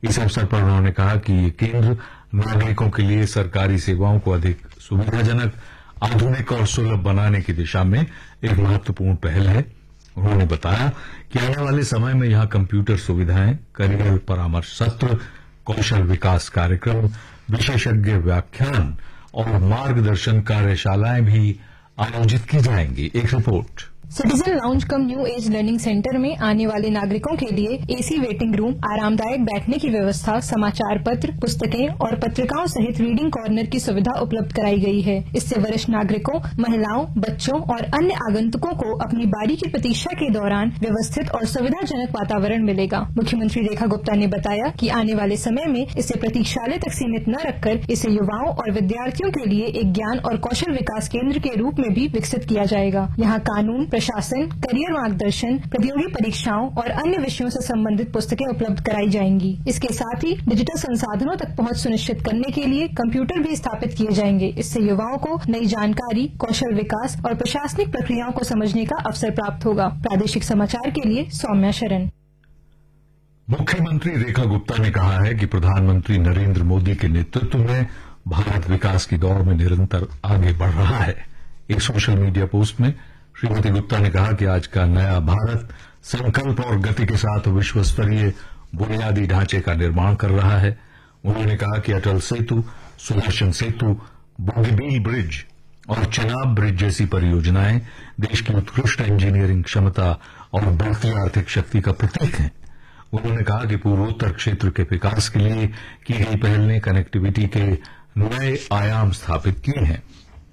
इस अवसर पर उन्होंने कहा कि ये केंद्र नागरिकों के लिए सरकारी सेवाओं को अधिक सुविधाजनक, आधुनिक और सुलभ बनाने की दिशा में एक महत्वपूर्ण पहल है। उन्होंने बताया कि आने वाले समय में यहां कंप्यूटर सुविधाएं, करियर परामर्श सत्र, कौशल विकास कार्यक्रम, विशेषज्ञ व्याख्यान और मार्गदर्शन कार्यशालाएं भी आयोजित की जाएंगी। एक रिपोर्ट। सिटीजन लाउंज कम न्यू एज लर्निंग सेंटर में आने वाले नागरिकों के लिए एसी वेटिंग रूम, आरामदायक बैठने की व्यवस्था, समाचार पत्र, पुस्तकें और पत्रिकाओं सहित रीडिंग कॉर्नर की सुविधा उपलब्ध कराई गई है। इससे वरिष्ठ नागरिकों, महिलाओं, बच्चों और अन्य आगंतुकों को अपनी बारी की प्रतीक्षा के दौरान व्यवस्थित और सुविधाजनक वातावरण मिलेगा। मुख्यमंत्री रेखा गुप्ता ने बताया कि आने वाले समय में इसे प्रतीक्षालय तक सीमित न रखकर इसे युवाओं और विद्यार्थियों के लिए एक ज्ञान और कौशल विकास केंद्र के रूप में भी विकसित किया जाएगा। यहाँ कानून, प्रशासन, करियर मार्गदर्शन, प्रतियोगी परीक्षाओं और अन्य विषयों से संबंधित पुस्तकें उपलब्ध कराई जाएंगी। इसके साथ ही डिजिटल संसाधनों तक पहुंच सुनिश्चित करने के लिए कंप्यूटर भी स्थापित किए जाएंगे। इससे युवाओं को नई जानकारी, कौशल विकास और प्रशासनिक प्रक्रियाओं को समझने का अवसर प्राप्त होगा। प्रादेशिक समाचार के लिए सौम्या शरण। मुख्यमंत्री रेखा गुप्ता ने कहा है कि प्रधानमंत्री नरेंद्र मोदी के नेतृत्व में भारत विकास की दौड़ में निरंतर आगे बढ़ रहा है। एक सोशल मीडिया पोस्ट में श्रीमती गुप्ता ने कहा कि आज का नया भारत संकल्प और गति के साथ विश्व स्तरीय बुनियादी ढांचे का निर्माण कर रहा है। उन्होंने कहा कि अटल सेतु, सुदर्शन सेतु, बोगीबील ब्रिज और चेनाब ब्रिज जैसी परियोजनाएं देश की उत्कृष्ट इंजीनियरिंग क्षमता और बढ़ती आर्थिक शक्ति का प्रतीक हैं। उन्होंने कहा कि पूर्वोत्तर क्षेत्र के विकास के लिए की गई पहल ने कनेक्टिविटी के नए आयाम स्थापित किए हैं।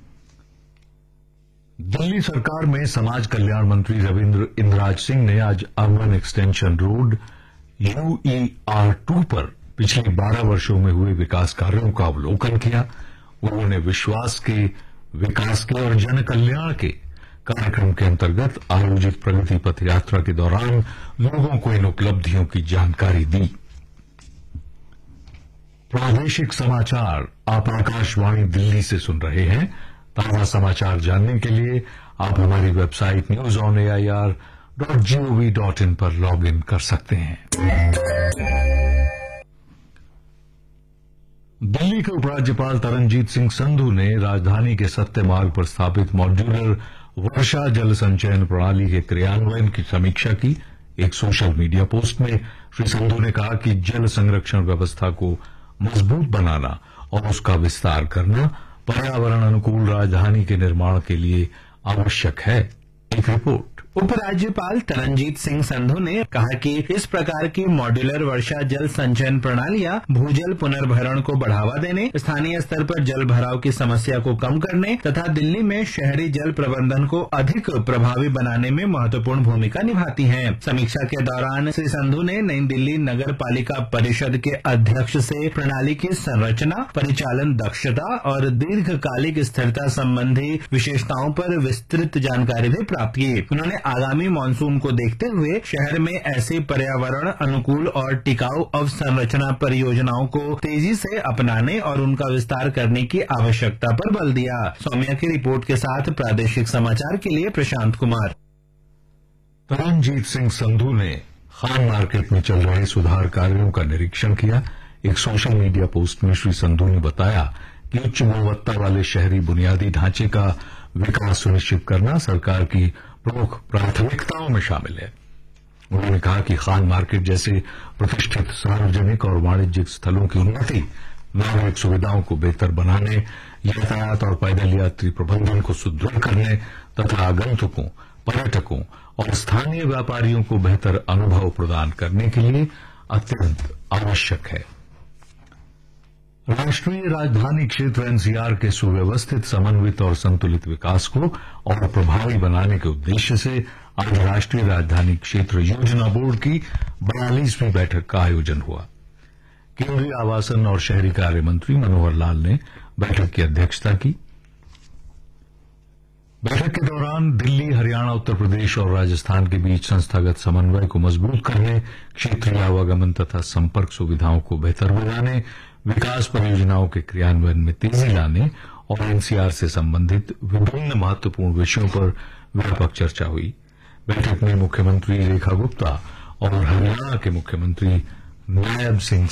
दिल्ली सरकार में समाज कल्याण मंत्री रविंद्र इंद्राज सिंह ने आज अर्बन एक्सटेंशन रोड UER2 पर पिछले 12 वर्षों में हुए विकास कार्यों का अवलोकन किया। उन्होंने विश्वास के, विकास के और जन कल्याण के कार्यक्रम के अंतर्गत आयोजित प्रगति पथ यात्रा के दौरान लोगों को इन उपलब्धियों की जानकारी दी। प्रादेशिक समाचार आप आकाशवाणी दिल्ली से सुन रहे हैं। ताजा समाचार जानने के लिए आप हमारी वेबसाइट newsonair.gov.in पर लॉग इन कर सकते हैं। दिल्ली के उपराज्यपाल तरनजीत सिंह संधू ने राजधानी के सत्य मार्ग पर स्थापित मॉड्यूलर वर्षा जल संचयन प्रणाली के क्रियान्वयन की समीक्षा की। एक सोशल मीडिया पोस्ट में श्री संधू ने कहा कि जल संरक्षण व्यवस्था को मजबूत बनाना और उसका विस्तार करना पर्यावरण अनुकूल राजधानी के निर्माण के लिए आवश्यक है। एक रिपोर्ट। उपराज्यपाल तरनजीत सिंह संधू ने कहा कि इस प्रकार की मॉड्यूलर वर्षा जल संचयन प्रणालियां भूजल पुनर्भरण को बढ़ावा देने, स्थानीय स्तर पर जल भराव की समस्या को कम करने तथा दिल्ली में शहरी जल प्रबंधन को अधिक प्रभावी बनाने में महत्वपूर्ण भूमिका निभाती हैं। समीक्षा के दौरान श्री संधू ने नई दिल्ली नगर पालिका परिषद के अध्यक्ष से प्रणाली की संरचना, परिचालन दक्षता और दीर्घकालिक स्थिरता संबंधी विशेषताओं पर विस्तृत जानकारी भी प्राप्त की। उन्होंने आगामी मानसून को देखते हुए शहर में ऐसे पर्यावरण अनुकूल और टिकाऊ अवसंरचना परियोजनाओं को तेजी से अपनाने और उनका विस्तार करने की आवश्यकता पर बल दिया। सौम्या की रिपोर्ट के साथ प्रादेशिक समाचार के लिए प्रशांत कुमार। तरनजीत सिंह संधू ने खान मार्केट में चल रहे सुधार कार्यों का निरीक्षण किया। एक सोशल मीडिया पोस्ट में श्री संधू ने बताया कि उच्च गुणवत्ता वाले शहरी बुनियादी ढांचे का विकास सुनिश्चित करना सरकार की प्रमुख प्राथमिकताओं में शामिल है। उन्होंने कहा कि खान मार्केट जैसे प्रतिष्ठित सार्वजनिक और वाणिज्यिक स्थलों की उन्नति, नागरिक सुविधाओं को बेहतर बनाने, यातायात और पैदल यात्री प्रबंधन को सुदृढ़ करने तथा आगंतुकों, पर्यटकों और स्थानीय व्यापारियों को बेहतर अनुभव प्रदान करने के लिए अत्यंत आवश्यक है। राष्ट्रीय राजधानी क्षेत्र NCR के सुव्यवस्थित, समन्वित और संतुलित विकास को और प्रभावी बनाने के उद्देश्य से आज राष्ट्रीय राजधानी क्षेत्र योजना बोर्ड की 42वीं बैठक का आयोजन हुआ। केंद्रीय आवासन और शहरी कार्य मंत्री मनोहर लाल ने बैठक की अध्यक्षता की। बैठक के दौरान दिल्ली, हरियाणा, उत्तर प्रदेश और राजस्थान के बीच संस्थागत समन्वय को मजबूत करने, क्षेत्रीय आवागमन तथा संपर्क सुविधाओं को बेहतर बनाने, विकास परियोजनाओं के क्रियान्वयन में तेजी लाने और NCR से संबंधित विभिन्न महत्वपूर्ण विषयों पर व्यापक चर्चा हुई। बैठक में मुख्यमंत्री रेखा गुप्ता और हरियाणा के मुख्यमंत्री नायब सिंह